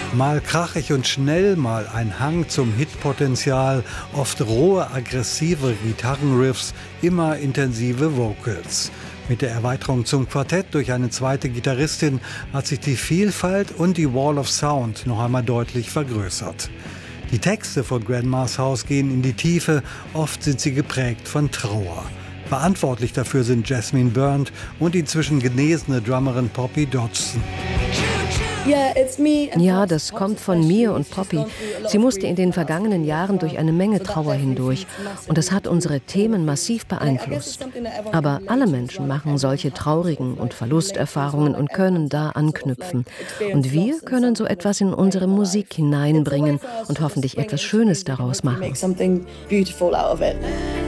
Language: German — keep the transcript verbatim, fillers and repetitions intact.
Mal krachig und schnell, mal ein Hang zum Hitpotenzial, oft rohe, aggressive Gitarrenriffs, immer intensive Vocals. Mit der Erweiterung zum Quartett durch eine zweite Gitarristin hat sich die Vielfalt und die Wall of Sound noch einmal deutlich vergrößert. Die Texte von Grandma's House gehen in die Tiefe, oft sind sie geprägt von Trauer. Verantwortlich dafür sind Jasmine Burnt und inzwischen genesene Drummerin Poppy Dodson. Ja, das kommt von mir und Poppy. Sie musste in den vergangenen Jahren durch eine Menge Trauer hindurch und das hat unsere Themen massiv beeinflusst. Aber alle Menschen machen solche traurigen und Verlusterfahrungen und können da anknüpfen. Und wir können so etwas in unsere Musik hineinbringen und hoffentlich etwas Schönes daraus machen.